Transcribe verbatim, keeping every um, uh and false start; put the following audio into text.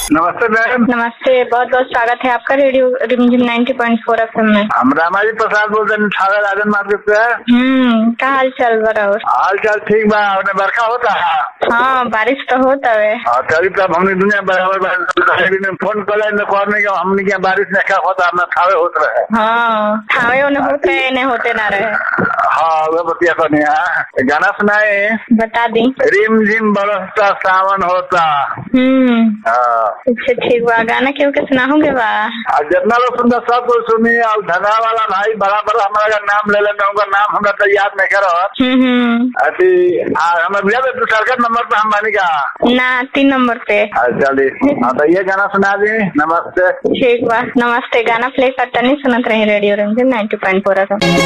नमस्ते मैडम। नमस्ते, बहुत बहुत स्वागत है आपका रेडियो रिमझिम नाइन्टी पॉइंट फोर एफएम में। हम रामाजी प्रसाद बोल रहे हैं ठाणे राजन मार्केट से। हम्म का हाल चाल बड़ा? हाल चाल ठीक बा। अपने बरखा होता है? हाँ, बारिश तो होता है। करीब तब हमने दुनिया बराबर फोन कर हमने क्या बारिश नहीं क्या होता अपना ठावे होता रहे। हाँ, ठावे उन्हें होते है नहीं होते ना रहे। हाँ वो बतिया तो नहीं है। गाना सुनाए? बता दी। रिम झिम बरसता सावन होता। हम्म हाँ अच्छा ठीक बा, गाना क्यों के सुनाओगे बा? जितना लोग सुनता सब कुछ सुनी। और धना वाला भाई बराबर हमारा नाम ले लेना, उनका नाम हमारा तो याद नहीं कर रहा। हम्म अभी हमें भैया सरकार नंबर पे हम मानी का ना तीन नंबर पे। चलिए हाँ तो ये गाना सुना दी। नमस्ते। ठीक बा, नमस्ते। गाना प्ले करता नहीं सुनत रही रेडियो रिमझिम नाइन्टी पॉइंट फोर एफएम।